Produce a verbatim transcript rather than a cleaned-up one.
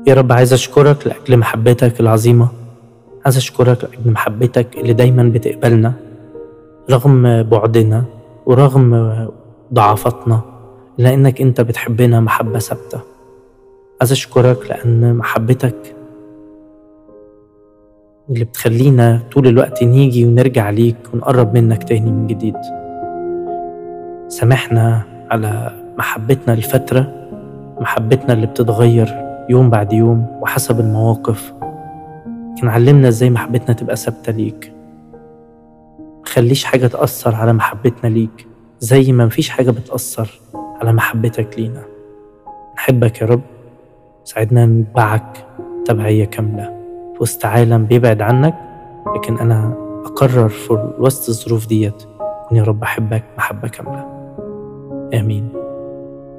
يا رب عايز أشكرك لأجل محبتك العظيمة، عايز أشكرك لأجل محبتك اللي دايما بتقبلنا رغم بعدنا ورغم ضعفاتنا، لأنك أنت بتحبنا محبة ثابتة. عايز أشكرك لأن محبتك اللي بتخلينا طول الوقت نيجي ونرجع ليك ونقرب منك تاني من جديد. سامحنا على محبتنا الفترة، محبتنا اللي بتتغير يوم بعد يوم وحسب المواقف. كان علمنا ازاي محبتنا تبقى ثابتة ليك، مخليش حاجة تأثر على محبتنا ليك زي ما مفيش حاجة بتأثر على محبتك لينا. نحبك يا رب، ساعدنا نتبعك تبعية كاملة في وسط عالم بيبعد عنك، لكن أنا أقرر في وسط الظروف ديت إني يا رب أحبك محبة كاملة. آمين.